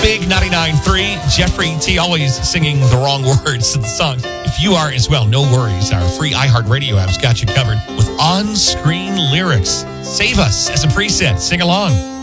Big 99.3. Jeffrey T. always singing the wrong words to the song. If you are as well, no worries. Our free iHeartRadio app's got you covered with on-screen lyrics. Save us as a preset. Sing along.